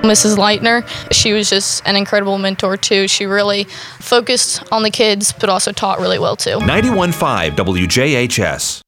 Mrs. Leitner, she was just an incredible mentor too. She really focused on the kids, but also taught really well too. 91.5 WJHS.